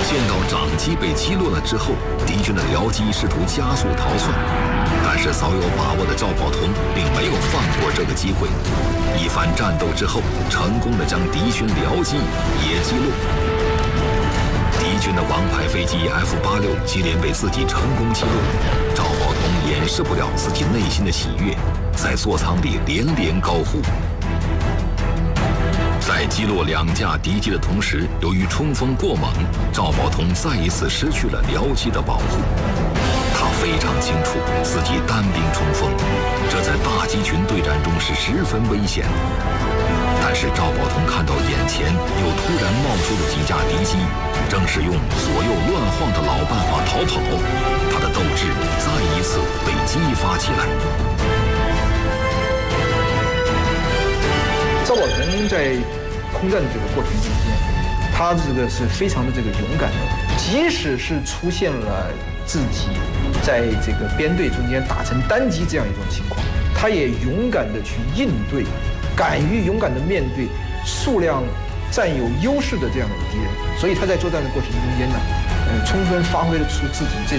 见到长机被击落了之后，敌军的僚机试图加速逃窜，但是早有把握的赵宝同并没有放过这个机会，一番战斗之后，成功的将敌军僚机也击落。敌军的王牌飞机 F-86接连被自己成功击落，赵宝同掩饰不了自己内心的喜悦，在座舱里连连高呼。在击落2架敌机的同时，由于冲锋过猛，赵宝同再一次失去了僚机的保护。他非常清楚自己单兵冲锋，这在大机群对战中是十分危险。但是赵宝同看到眼前又突然冒出了几架敌机，正是用左右乱晃的老办法逃跑，他的斗志再一次被激发起来。 赵宝同在空战的这个过程中间，他这个是非常的这个勇敢的，即使是出现了自己在这个编队中间打成单机这样一种情况，他也勇敢的去应对，敢于勇敢的面对数量占有优势的这样的敌人，所以他在作战的过程中间呢，充分发挥了出自己这